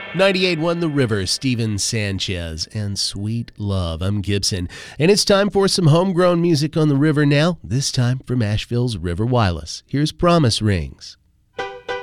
98.1 The River, Steven Sanchez, and Sweet Love. I'm Gibson, and it's time for some homegrown music on the river now, this time from Asheville's River Wireless. Here's Promise Rings.